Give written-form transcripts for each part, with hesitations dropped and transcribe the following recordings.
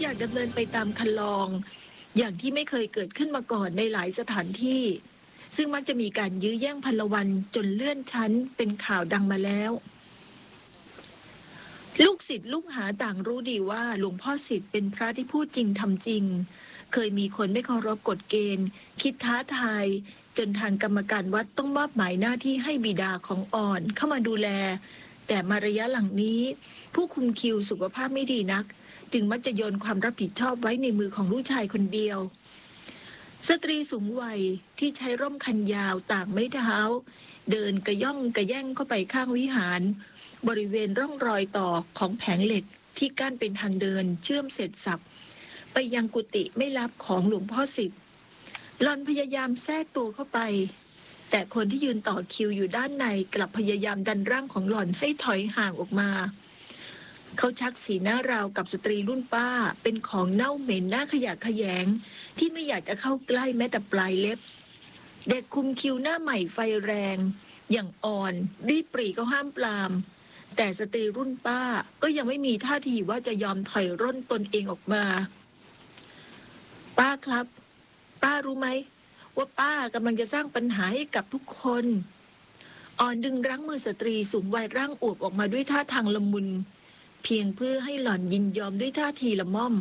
ากดำเนินไปตามคันลองอย่างที่ไม่เคยเกิดขึ้นมาก่อนในหลายสถานที่ซึ่งมักจะมีการยื้อแย่งพลวันจนเลื่อนชั้นเป็นข่าวดังมาแล้วลูกศิษย์ลูกหาต่างรู้ดีว่าหลวงพ่อศิษย์เป็นพระที่พูดจริงทำจริงเคยมีคนไม่เคารพกฎเกณฑ์คิดท้าทายจนทางกรรมการวัดต้องมอบหมายหน้าที่ให้บิดาของอ่อนเข้ามาดูแลแต่มาระยะหลังนี้ผู้คุมคิวสุขภาพไม่ดีนักจึงมักจะโยนความรับผิดชอบไว้ในมือของลูกชายคนเดียวสตรีสูงวัยที่ใช้ร่มคันยาวต่างไม้เท้าเดินกระย่องกระแย่งเข้าไปข้างวิหารบริเวณร่องรอยต่อของแผงเหล็กที่กั้นเป็นทางเดินเชื่อมเสร็จสับไปยังกุฏิไม่ลับของหลวงพ่อศิษย์หล่อนพยายามแทรกตัวเข้าไปแต่คนที่ยืนต่อคิวอยู่ด้านในกลับพยายามดันร่างของหล่อนให้ถอยห่างออกมาเขาชักสีหน้าราวกับสตรีรุ่นป้าเป็นของเน่าเหม็นหน้าขยะแขยงที่ไม่อยากจะเข้าใกล้แม้แต่ปลายเล็บเด็กคุมคิวหน้าใหม่ไฟแรงอย่างอ่อนรีบปรีเข้าห้ามปรามแต่สตรีรุ่นป้าก็ยังไม่มีท่าทีว่าจะยอมถอยร่นตนเองออกมาป้าครับป้ารู้ไหมว่าป้ากำลังจะสร้างปัญหาให้กับทุกคนอ่อนดึงรั้งมือสตรีสูงวัยร่างอวบออกมาด้วยท่าทางละมุนเพียงเพื่อให้หล่อนยินยอมด้วยท่าทีละม่อม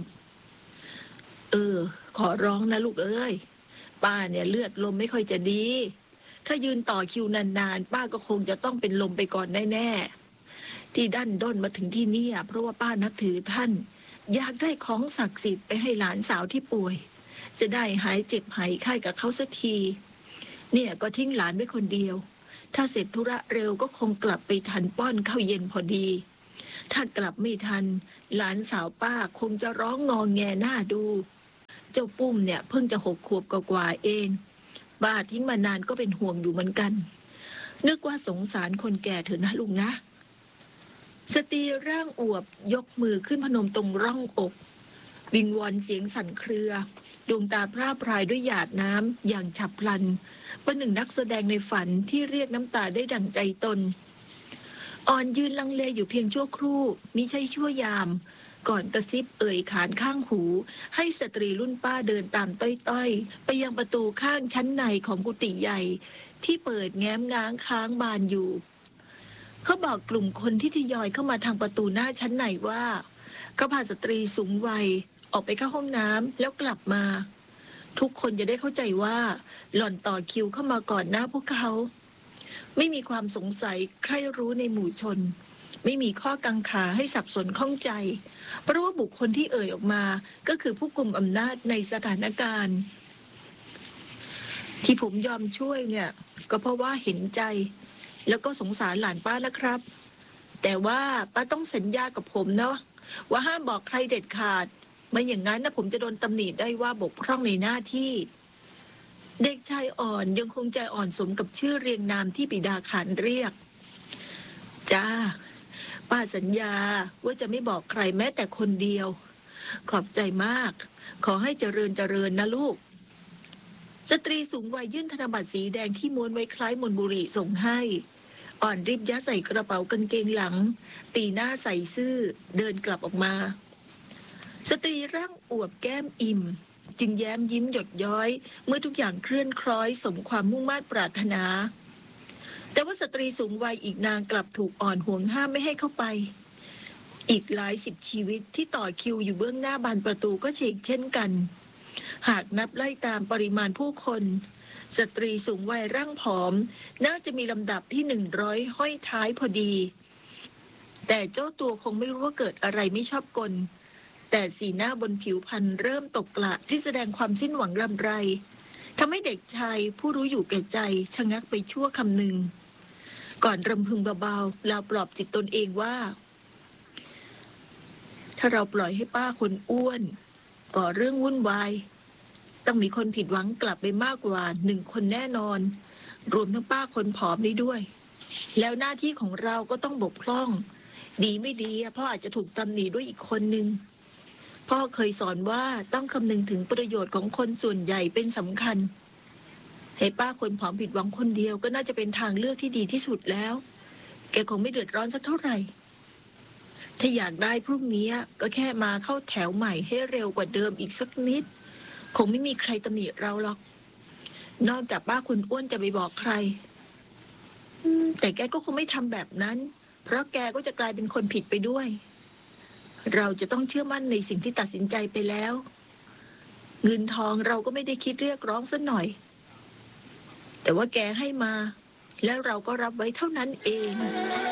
ขอร้องนะลูกเอ้ยป้าเนี่ยเลือดลมไม่ค่อยจะดีถ้ายืนต่อคิวนานๆป้าก็คงจะต้องเป็นลมไปก่อนแน่ๆที่ดันด้นมาถึงที่นี่เพราะว่าป้านับถือท่านอยากได้ของศักดิ์สิทธิ์ไปให้หลานสาวที่ป่วยจะได้หายเจ็บหายไข้กับเขาสักทีเนี่ยก็ทิ้งหลานไว้คนเดียวถ้าเสร็จธุระเร็วก็คงกลับไปทันป้อนข้าวเย็นพอดีถ้ากลับไม่ทันหลานสาวป้าคงจะร้องงอแงหน้าดูเจ้าปุ้มเนี่ยเพิ่งจะ6 ขวบกว่าเองป้าทิ้งมานานก็เป็นห่วงอยู่เหมือนกันนึกว่าสงสารคนแก่เถอะนะลุงนะสตรีร่างอวบยกมือขึ้นพนมตรงร่องอกวิงวอนเสียงสั่นเครือดวงตาพร่าพรายด้วยหยาดน้ำอย่างฉับพลันประหนึ่งนักแสดงในฝันที่เรียกน้ำตาได้ดั่งใจตนอ่อนยืนลังเลอยู่เพียงชั่วครู่มิใช่ชั่วยามก่อนกระซิบเอ่ยขานข้างหูให้สตรีรุ่นป้าเดินตามต้อยๆไปยังประตูข้างชั้นในของกุฏิใหญ่ที่เปิดแง้มง้างค้างบานอยู่เขาบอกกลุ่มคนที่ทยอยเข้ามาทางประตูหน้าชั้นในว่าเขาพาสตรีสูงวัยออกไปเข้าห้องน้ำแล้วกลับมาทุกคนจะได้เข้าใจว่าหล่อนต่อคิวเข้ามาก่อนหน้าพวกเขาไม่มีความสงสัยใครรู้ในหมู่ชนไม่มีข้อกังขาให้สับสนข้องใจเพราะว่าบุคคลที่เอ่ยออกมาก็คือผู้กุมอำนาจในสถานการณ์ที่ผมยอมช่วยเนี่ยก็เพราะว่าเห็นใจแล้วก็สงสารหลานป้านะครับแต่ว่าป้าต้องสัญญากับผมเนาะว่าห้ามบอกใครเด็ดขาดไม่อย่างนั้นนะผมจะโดนตำหนิได้ว่าบกพร่องในหน้าที่เด็กชายอ่อนยังคงใจอ่อนสมกับชื่อเรียงนามที่บิดาขานเรียกจ้าป้าสัญญาว่าจะไม่บอกใครแม้แต่คนเดียวขอบใจมากขอให้เจริญเจริญนะลูกสตรีสูงวัยยื่นธนบัตรสีแดงที่ม้วนไว้คล้ายมนบุหรี่ส่งให้อ่อนรีบยัดใส่กระเป๋ากางเกงหลังตีหน้าใส่ซื่อเดินกลับออกมาสตรีร่างอวบแก้มอิ่มจึงแย้มยิ้มหยดย้อยเมื่อทุกอย่างเคลื่อนคล้อยสมความมุ่งมา่ปรารถนาแต่ว่าสตรีสูงวัยอีกนางกลับถูกอ่อนห่วงห้ามไม่ให้เข้าไปอีกหลายสิบชีวิตที่ต่อคิวอยู่เบื้องหน้าบานประตูก็เฉกเช่นกันหากนับไล่ตามปริมาณผู้คนสตรีสูงวัยร่างผอมน่าจะมีลำดับที่100ห้อยท้ายพอดีแต่เจ้าตัวคงไม่รู้ว่าเกิดอะไรไม่ชอบกลแต่สีหน้าบนผิวพรรณเริ่มตกกระที่แสดงความสิ้นหวังรำไรทำให้เด็กชายผู้รู้อยู่แก่ใจชะงักไปชั่วคำหนึ่งก่อนรำพึงเบาๆแล้วปลอบจิตตนเองว่าถ้าเราปล่อยให้ป้าคนอ้วนก่อเรื่องวุ่นวายต้องมีคนผิดหวังกลับไปมากกว่า1 คนแน่นอนรวมทั้งป้าคนผอมนี้ด้วยแล้วหน้าที่ของเราก็ต้องบกพร่องดีไม่ดีพ่ออาจจะถูกตำหนิด้วยอีกคนนึงพ่อเคยสอนว่าต้องคำนึงถึงประโยชน์ของคนส่วนใหญ่เป็นสำคัญให้ป้าคนผอมผิดหวังคนเดียวก็น่าจะเป็นทางเลือกที่ดีที่สุดแล้วแกคงไม่เดือดร้อนสักเท่าไหร่ถ้าอยากได้พรุ่งนี้ก็แค่มาเข้าแถวใหม่ให้เร็วกว่าเดิมอีกสักนิดคงไม่มีใครตำหนิเราหรอกนอกจากป้าคุณอ้วนจะไปบอกใครแต่แกก็คงไม่ทำแบบนั้นเพราะแกก็จะกลายเป็นคนผิดไปด้วยเราจะต้องเชื่อมั่นในสิ่งที่ตัดสินใจไปแล้วเงินทองเราก็ไม่ได้คิดเรียกร้องซะหน่อยแต่ว่าแกให้มาแล้วเราก็รับไว้เท่านั้นเอง